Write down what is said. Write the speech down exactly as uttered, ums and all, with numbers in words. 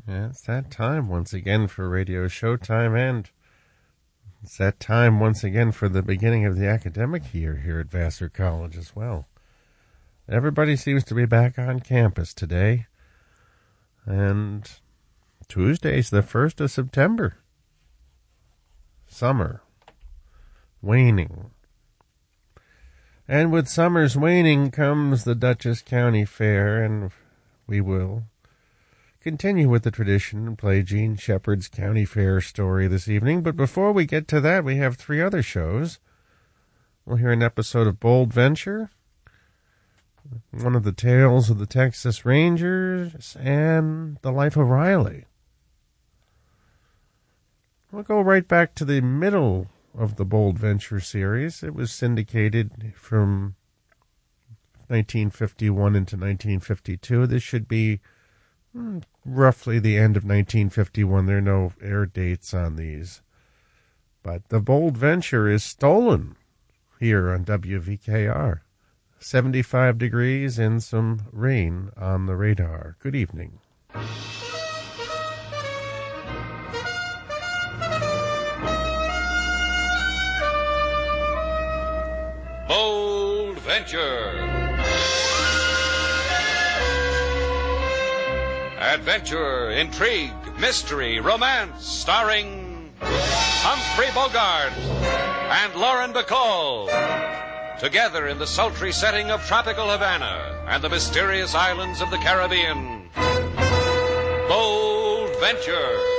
Yeah, it's that time once again for Radio Showtime, and it's that time once again for the beginning of the academic year here at Vassar College as well. Everybody seems to be back on campus today, and Tuesday's the first of September. Summer. Waning. And with summer's waning comes the Dutchess County Fair, and we will continue with the tradition and play Gene Shepard's County Fair story this evening. But before we get to that, we have three other shows. We'll hear an episode of Bold Venture, one of the Tales of the Texas Rangers, and The Life of Riley. We'll go right back to the middle of the Bold Venture series. It was syndicated from nineteen fifty-one into nineteen fifty-two. This should be hmm, roughly the end of nineteen fifty-one. There are no air dates on these. But the Bold Venture is stolen here on W V K R. seventy-five degrees and some rain on the radar. Good evening. Bold Venture. Adventure, intrigue, mystery, romance, starring Humphrey Bogart and Lauren Bacall. Together in the sultry setting of tropical Havana and the mysterious islands of the Caribbean. Bold Venture.